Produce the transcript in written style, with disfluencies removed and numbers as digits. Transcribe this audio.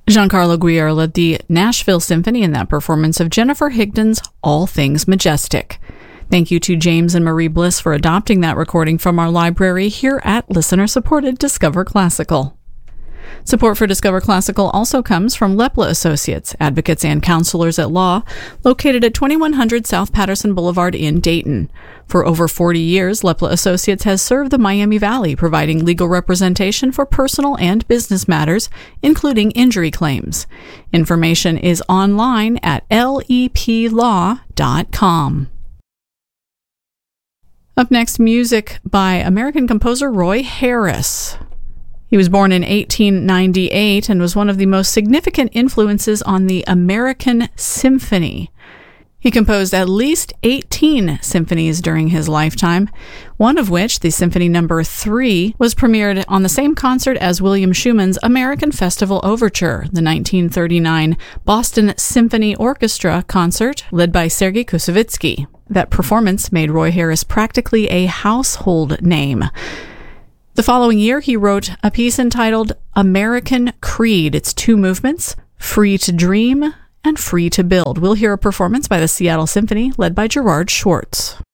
Giancarlo Guiar led the Nashville Symphony in that performance of Jennifer Higdon's All Things Majestic. Thank you to James and Marie Bliss for adopting that recording from our library here at listener-supported Discover Classical. Support for Discover Classical also comes from Lepla Associates, advocates and counselors at law, located at 2100 South Patterson Boulevard in Dayton. For over 40 years, Lepla Associates has served the Miami Valley, providing legal representation for personal and business matters, including injury claims. Information is online at leplaw.com. Up next, music by American composer Roy Harris. He was born in 1898 and was one of the most significant influences on the American symphony. He composed at least 18 symphonies during his lifetime, one of which, the Symphony No. 3, was premiered on the same concert as William Schumann's American Festival Overture, the 1939 Boston Symphony Orchestra concert led by Sergei Koussevitzky. That performance made Roy Harris practically a household name. The following year, he wrote a piece entitled American Creed. It's 2 movements, Free to Dream and Free to Build. We'll hear a performance by the Seattle Symphony led by Gerard Schwartz.